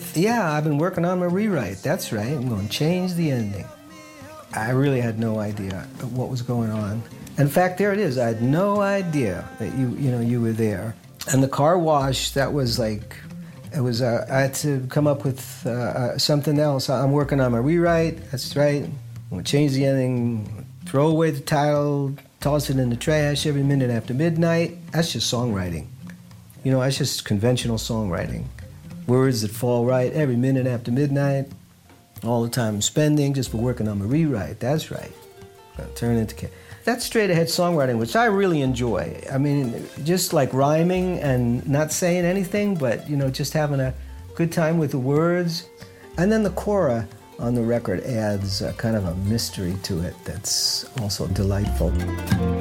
with, yeah, I've been working on my rewrite. That's right. I'm going to change the ending. I really had no idea what was going on. In fact, there it is. I had no idea that you were there. And the car wash, that was like, it was. I had to come up with something else. I'm working on my rewrite. That's right. I'm going to change the ending, throw away the title, toss it in the trash every minute after midnight. That's just songwriting. That's just conventional songwriting. Words that fall right every minute after midnight. All the time I'm spending just for working on my rewrite. That's right. Turn into... That's straight-ahead songwriting, which I really enjoy. I mean, just like rhyming and not saying anything, but, just having a good time with the words. And then the kora on the record adds kind of a mystery to it that's also delightful.